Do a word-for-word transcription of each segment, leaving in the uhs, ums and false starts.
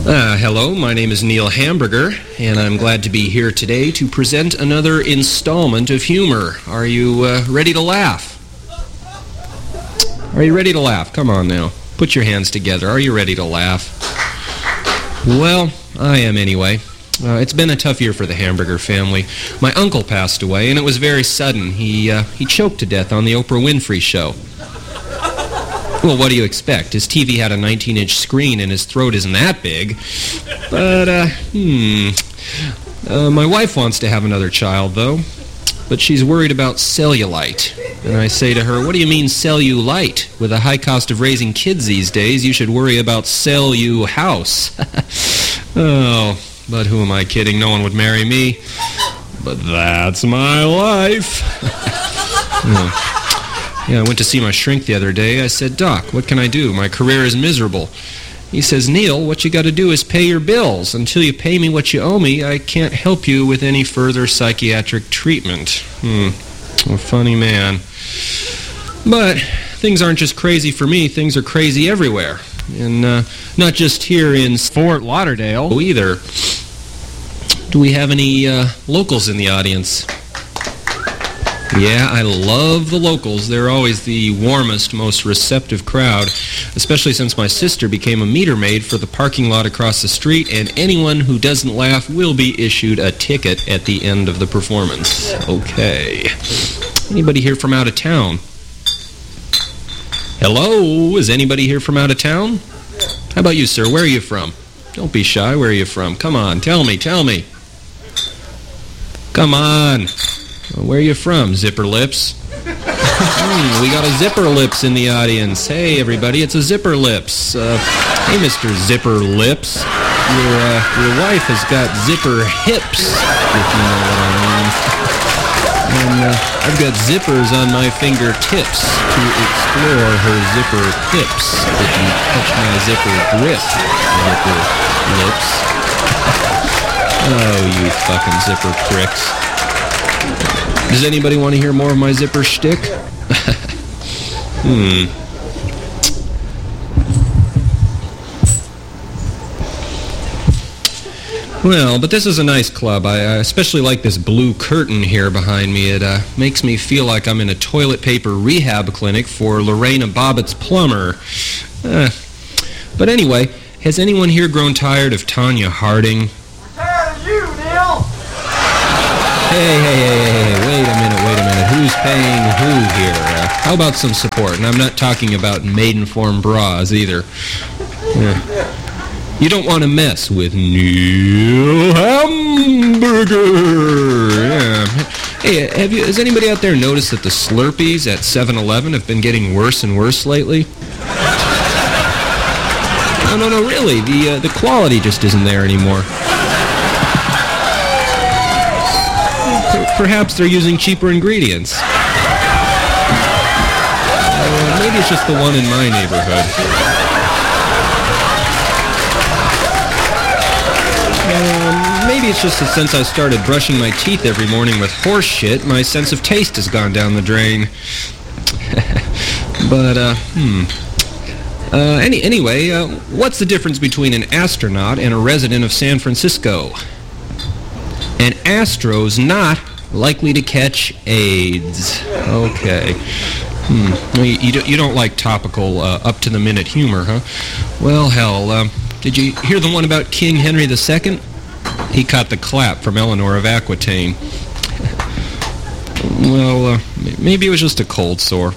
Uh, hello, my name is Neil Hamburger, and I'm glad to be here today to present another installment of humor. Are you uh, ready to laugh? Are you ready to laugh? Come on now. Put your hands together. Are you ready to laugh? Well, I am anyway. Uh, it's been a tough year for the Hamburger family. My uncle passed away, and it was very sudden. He, uh, he choked to death on the Oprah Winfrey Show. Well, what do you expect? His T V had a nineteen-inch screen and his throat isn't that big. But, uh, hmm. Uh, my wife wants to have another child, though. But she's worried about cellulite. And I say to her, what do you mean cellulite? With the high cost of raising kids these days, you should worry about sell-you-house. Oh, but who am I kidding? No one would marry me. But that's my life. Oh. Yeah, I went to see my shrink the other day. I said, Doc, what can I do? My career is miserable. He says, Neil, what you got to do is pay your bills. Until you pay me what you owe me, I can't help you with any further psychiatric treatment. Hmm, a funny man. But things aren't just crazy for me. Things are crazy everywhere. And uh, not just here in Fort Lauderdale either. Do we have any uh, locals in the audience? Yeah, I love the locals. They're always the warmest, most receptive crowd, especially since my sister became a meter maid for the parking lot across the street, and anyone who doesn't laugh will be issued a ticket at the end of the performance. Okay. Anybody here from out of town? Hello? Is anybody here from out of town? How about you, sir? Where are you from? Don't be shy. Where are you from? Come on. Tell me. Tell me. Come on. Where are you from, Zipper Lips? mm, we got a Zipper Lips in the audience. Hey, everybody, it's a Zipper Lips. Uh, hey, Mister Zipper Lips. Your, uh, your wife has got zipper hips, if you know what I mean. And uh, I've got zippers on my fingertips to explore her zipper hips. If you touch my zipper grip, Zipper Lips. Oh, you fucking zipper pricks. Does anybody want to hear more of my zipper shtick? hmm. Well, but this is a nice club. I uh, especially like this blue curtain here behind me. It uh, makes me feel like I'm in a toilet paper rehab clinic for Lorena Bobbitt's plumber. Uh, but anyway, has anyone here grown tired of Tanya Harding? Hey, hey, hey, hey, hey, wait a minute, wait a minute. Who's paying who here? Uh, how about some support? And I'm not talking about Maidenform bras either. Yeah. You don't want to mess with Neil Hamburger. Yeah. Hey, have you, has anybody out there noticed that the Slurpees at seven eleven have been getting worse and worse lately? No, no, no, really. The, uh, the quality just isn't there anymore. Perhaps they're using cheaper ingredients. Uh, maybe it's just the one in my neighborhood. Uh, maybe it's just that since I started brushing my teeth every morning with horse shit, my sense of taste has gone down the drain. But, uh, hmm. Uh, any, anyway, uh, what's the difference between an astronaut and a resident of San Francisco? An astro's not likely to catch AIDS. Okay. Hmm. You, you, don't, you don't like topical, uh, up-to-the-minute humor, huh? Well, hell, um, did you hear the one about King Henry the Second? He caught the clap from Eleanor of Aquitaine. Well, uh, maybe it was just a cold sore.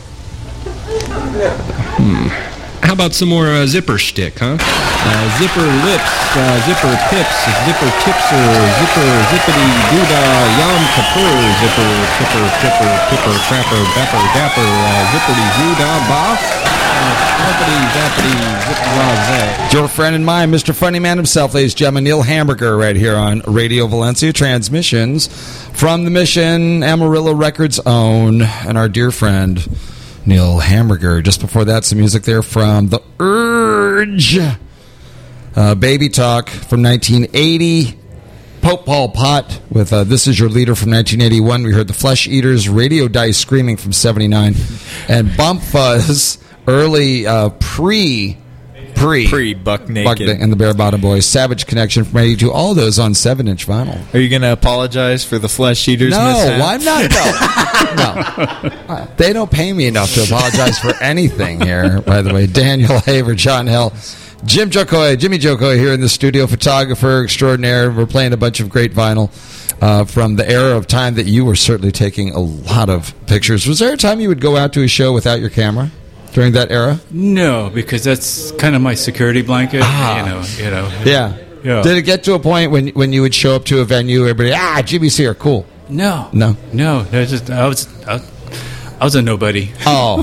Hmm. How about some more uh, zipper shtick, huh? Uh, zipper lips, uh, zipper pips, zipper tipser, zipper zippity doodah, yom kippur, zipper tipper tipper tipper crapper dapper dapper, uh, zippity zoodah boff, zappity zappity zip razay. Your friend and mine, Mister Funny Man himself, ladies and gentlemen, Neil Hamburger, right here on Radio Valencia Transmissions from the Mission Amarillo Records own, and our dear friend Neil Hamburger. Just before that, some music there from The Urge. Uh, Baby Talk from nineteen eighty. Pope Paul Pot with uh, This Is Your Leader from nineteen eighty-one. We heard The Flesh Eaters, Radio Dice Screaming from seventy-nine. And Bump Fuzz, early uh, pre Pre. Pre Buck Naked. Buck Na- and the Bare Bottom Boys. Savage Connection from eighty-two. All those on seven inch vinyl. Are you going to apologize for the Flesh Eaters? No, mishap? I'm not. No. no. They don't pay me enough to apologize for anything here, by the way. Daniel Haver, John Hill, Jim Jokoy, Jimmy Jokoy here in the studio, photographer extraordinaire. We're playing a bunch of great vinyl uh, from the era of time that you were certainly taking a lot of pictures. Was there a time you would go out to a show without your camera during that era? No, because that's kind of my security blanket. Ah. You know, you know. Yeah. Yeah. Did it get to a point when when you would show up to a venue, everybody, ah, Jimmy's here, cool? No, No. no. no just I was, I was, I was a nobody. Oh.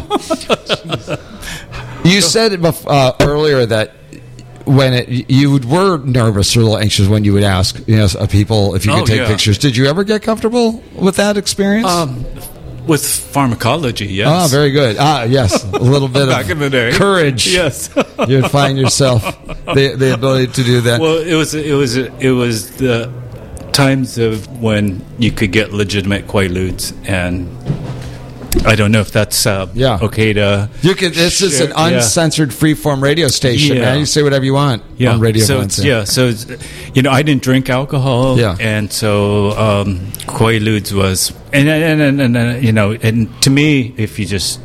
You said it bef- uh, earlier that when it, you were nervous or a little anxious when you would ask, you know, people if you could Oh, take yeah. pictures. Did you ever get comfortable with that experience? Um, with pharmacology, yes. Ah, very good. Ah, yes, a little bit Back of in the day. courage. Yes. You'd find yourself the the ability to do that. Well, it was it was it was the times of when you could get legitimate Quaaludes, and I don't know if that's uh, Yeah. okay to. You can. This is an share- yeah. uncensored, freeform radio station. Yeah. Man, you say whatever you want Yeah. on Radio so Valencia. it's, yeah, so it's, you know, I didn't drink alcohol, Yeah. and so um, Quaaludes was, and and, and and and you know, and to me, if you just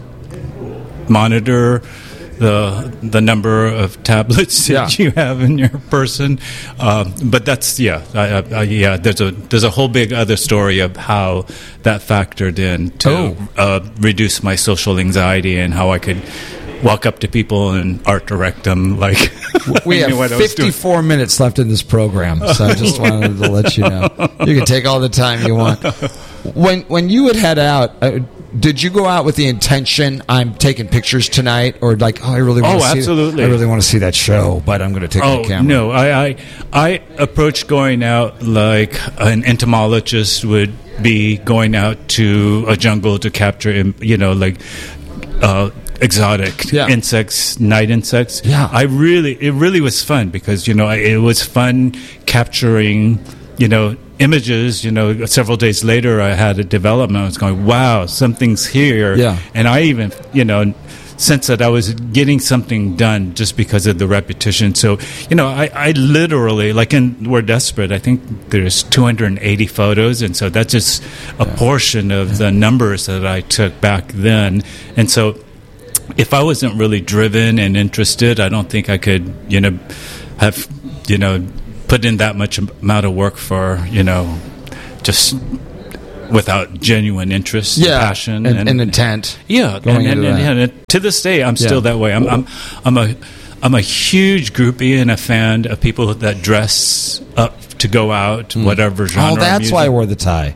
monitor the the number of tablets that Yeah. you have in your person, um, but that's yeah, I, I, I, yeah. There's a there's a whole big other story of how that factored in to Oh. uh, reduce my social anxiety and how I could walk up to people and art direct them like We I knew have what I was doing. fifty-four minutes left in this program, so I just wanted to let you know. You can take all the time you want. When when you would head out, uh, did you go out with the intention, I'm taking pictures tonight, or like, oh, I really want Oh, to see absolutely. I really want to see that show, but I'm going to take Oh the camera. no! I, I I approached going out like an entomologist would be going out to a jungle to capture, you know, like uh, exotic Yeah. insects, night insects. Yeah. I really, it really was fun because you know I- it was fun capturing, you know, images. You know, several days later I had a development. I was going, wow, something's here. Yeah. And I even, you know, sense that I was getting something done just because of the repetition. So, you know, I, I literally, like in We're Desperate, I think there's two hundred eighty photos, and so that's just a portion of the numbers that I took back then. And so if I wasn't really driven and interested, I don't think I could, you know, have, you know, put in that much amount of work for, you know, just without genuine interest, Yeah, passion, and, and intent. yeah, going and, and, into and, that. and to this day, I'm still Yeah. that way. I'm, I'm, I'm a, I'm a huge groupie and a fan of people that dress up to go out, whatever genre. Oh, of that's music. why I wore the tie.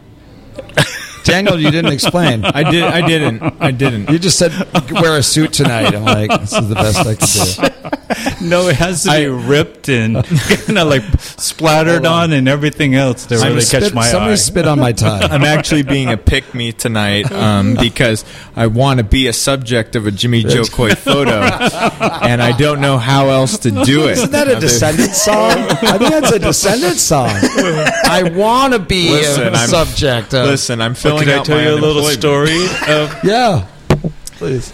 Daniel, you didn't explain. I did. I didn't. I didn't. You just said wear a suit tonight. I'm like, this is the best I can do. No, it has to be ripped and kind of like splattered on and everything else to really Spit- catch my somebody eye. spit on my tie. I'm actually being a pick me tonight um, because I want to be a subject of a Jimmy Joe Coy photo, and I don't know how else to do it. Isn't that a Descendants song? I think that's a Descendants song. I want to be Listen, a I'm- subject of. Listen, I'm filling Can I out tell my you a little unemployment. story of Yeah. Please.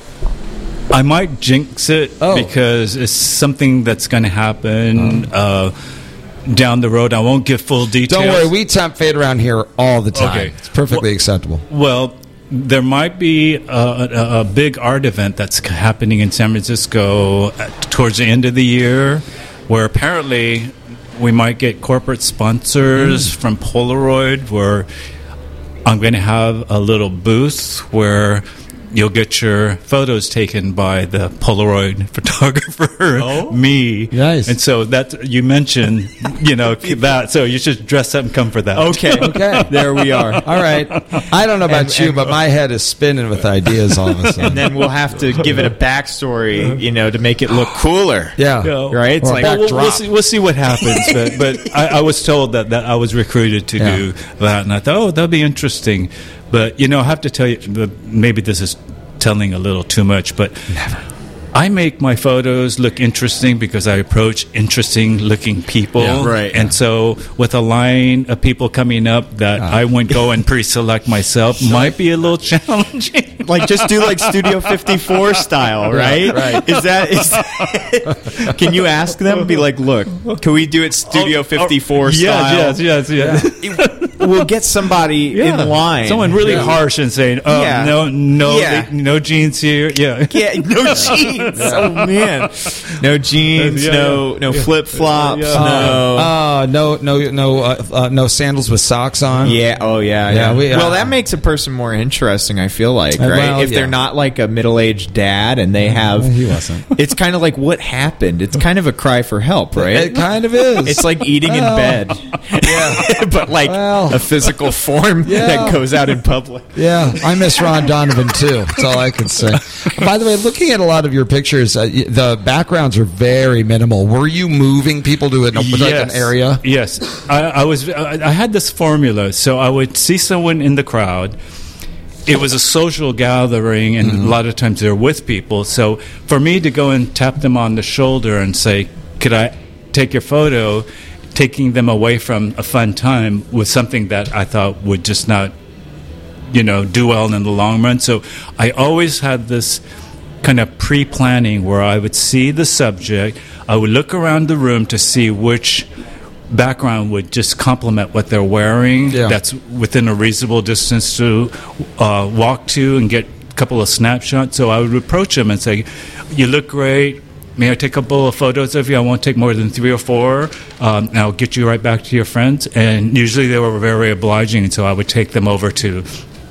I might jinx it Oh. because it's something that's going to happen uh, down the road. I won't give full details. Don't worry, we temp fade around here all the time. Okay. It's perfectly Well- acceptable. Well, there might be a, a, a big art event that's happening in San Francisco at, towards the end of the year, where apparently we might get corporate sponsors Mm. from Polaroid, where I'm going to have a little booth where you'll get your photos taken by the Polaroid photographer, me. Nice. And so that you mentioned, you know, that. So you should dress up and come for that. Okay. Okay. There we are. All right. I don't know about And- you, and- but my head is spinning with ideas all of a sudden. And then we'll have to give it a backstory, you know, to make it look cooler. yeah. Yeah. Right? It's Or a like back- Well, we'll, we'll drop. see, we'll see what happens. But, but I, I was told that, that I was recruited to Yeah. do that, and I thought, oh, that'll be interesting. But you know, I have to tell you, that maybe this is telling a little too much. But never. I make my photos look interesting because I approach interesting-looking people. Yeah, right. And so with a line of people coming up that Uh. I wouldn't go and pre-select myself might be a little challenging. Like, just do like Studio fifty-four style, right? right. Is that, is that can you ask them? Be like, look, can we do it Studio fifty-four style? Yes, yes, yes, yes. We'll get somebody Yeah. in line. Someone really Yeah. harsh and saying, "Oh, Yeah. no, no, Yeah. no jeans here." Yeah, Yeah, no jeans. Oh man, no jeans, Yeah, no yeah. no flip flops, Yeah. no. Uh, no, no, no, uh, uh, no sandals with socks on. Yeah. Oh, yeah. Yeah, Yeah. we, uh, well, that makes a person more interesting. I feel like, Uh, right? well, if yeah. they're not like a middle-aged dad and they have, he wasn't. It's kind of like what happened. It's kind of a cry for help, right? It kind of is. It's like eating Well, in bed, Yeah. but like Well, a physical form yeah. that goes out in public. Yeah, I miss Ron Donovan too. That's all I can say. By the way, looking at a lot of your pictures, uh, y- the backgrounds are very minimal. Were you moving people to an, like an area? Yes, I, I was. I, I had this formula, so I would see someone in the crowd. It was a social gathering, and Mm-hmm. a lot of times they're with people. So for me to go and tap them on the shoulder and say, "Could I take your photo?" taking them away from a fun time was something that I thought would just not, you know, do well in the long run. So I always had this kind of pre-planning where I would see the subject, I would look around the room to see which background would just complement what they're wearing. Yeah. That's within a reasonable distance to uh, walk to and get a couple of snapshots. So I would approach them and say, "You look great. May I take a couple of photos of you? I won't take more than three or four. Um, and I'll get you right back to your friends." And usually they were very obliging, and so I would take them over to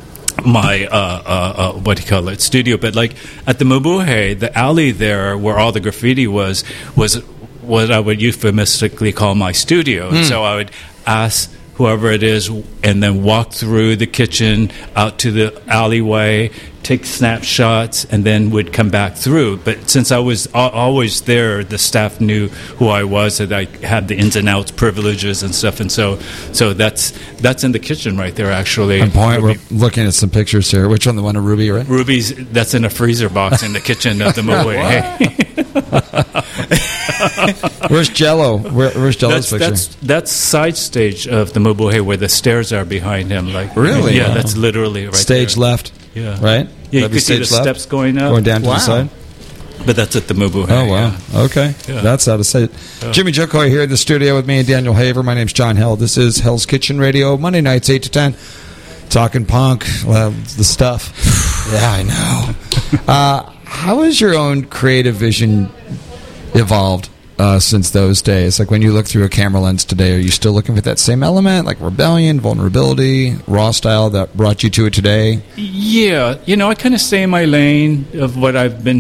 my, uh, uh, uh, what do you call it, studio. But like at the Mabuhay, the alley there where all the graffiti was, was what I would euphemistically call my studio. And so I would ask whoever it is, and then walk through the kitchen out to the alleyway, take snapshots, and then would come back through. But since I was al- always there, the staff knew who I was, that I had the ins and outs privileges and stuff. And so, so that's that's in the kitchen right there, actually. Good point. We're Ruby, looking at some pictures here. Which one? The one of Ruby, right? Ruby's that's in a freezer box in the kitchen of the Mabuhay. Where's Jello? Where, where's Jello's That's, picture? that's that's side stage of the Mabuhay where the stairs are behind him. Like Really? yeah, Wow. that's literally right Stage there. left. Yeah, Right? Yeah, you That'd be could see the stage left? steps going up, Going down to Wow. the side. but that's at the Mabuhay. Oh, wow. yeah. Okay. Yeah. That's out of sight. Jimmy Jokoy here in the studio with me and Daniel Haver. My name's John Hell. This is Hell's Kitchen Radio, Monday nights, eight to ten. Talking punk. Well, the stuff. Yeah, I know. Uh, how has your own creative vision evolved uh, since those days? Like when you look through a camera lens today, are you still looking for that same element, like rebellion, vulnerability, raw style that brought you to it today? Yeah, you know, I kind of stay in my lane of what I've been